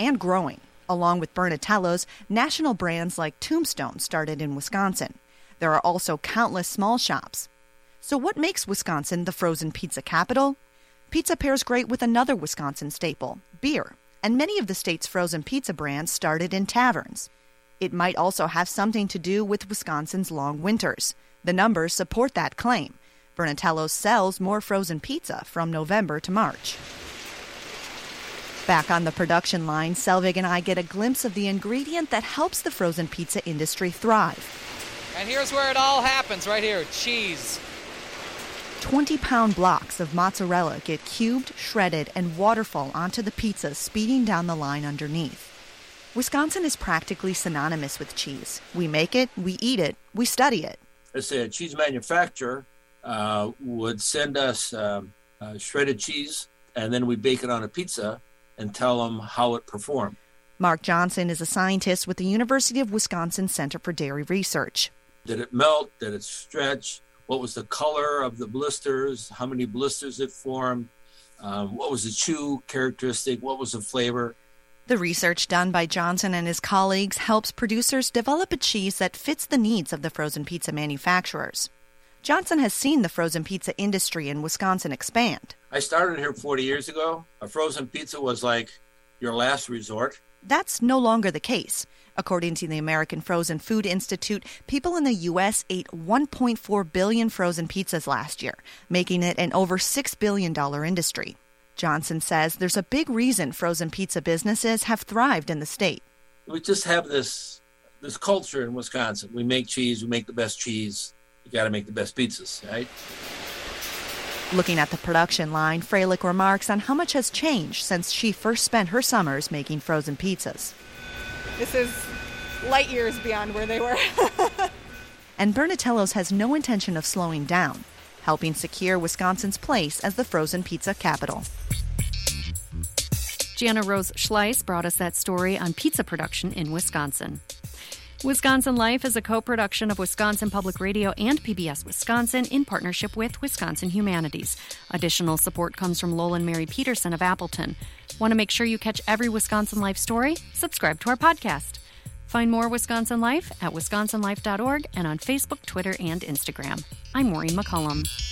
and growing. Along with Bernatello's, national brands like Tombstone started in Wisconsin. There are also countless small shops. So what makes Wisconsin the frozen pizza capital? Pizza pairs great with another Wisconsin staple, beer, and many of the state's frozen pizza brands started in taverns. It might also have something to do with Wisconsin's long winters. The numbers support that claim. Bernatello's sells more frozen pizza from November to March. Back on the production line, Selvig and I get a glimpse of the ingredient that helps the frozen pizza industry thrive. And here's where it all happens, right here, cheese. 20-pound blocks of mozzarella get cubed, shredded, and waterfall onto the pizza, speeding down the line underneath. Wisconsin is practically synonymous with cheese. We make it, we eat it, we study it. Let's say a cheese manufacturer would send us shredded cheese, and then we bake it on a pizza and tell them how it performed. Mark Johnson is a scientist with the University of Wisconsin Center for Dairy Research. Did it melt? Did it stretch? What was the color of the blisters? How many blisters it formed? What was the chew characteristic? What was the flavor? The research done by Johnson and his colleagues helps producers develop a cheese that fits the needs of the frozen pizza manufacturers. Johnson has seen the frozen pizza industry in Wisconsin expand. I started here 40 years ago. A frozen pizza was like your last resort. That's no longer the case. According to the American Frozen Food Institute, people in the U.S. ate 1.4 billion frozen pizzas last year, making it an over $6 billion industry. Johnson says there's a big reason frozen pizza businesses have thrived in the state. We just have this culture in Wisconsin. We make cheese, we make the best cheese. You got to make the best pizzas, right? Looking at the production line, Freilich remarks on how much has changed since she first spent her summers making frozen pizzas. This is light years beyond where they were. And Bernatello's has no intention of slowing down, helping secure Wisconsin's place as the frozen pizza capital. Jana Rose Schleiss brought us that story on pizza production in Wisconsin. Wisconsin Life is a co-production of Wisconsin Public Radio and PBS Wisconsin in partnership with Wisconsin Humanities. Additional support comes from Lolan Mary Peterson of Appleton. Want to make sure you catch every Wisconsin Life story? Subscribe to our podcast. Find more Wisconsin Life at wisconsinlife.org and on Facebook, Twitter, and Instagram. I'm Maureen McCullum.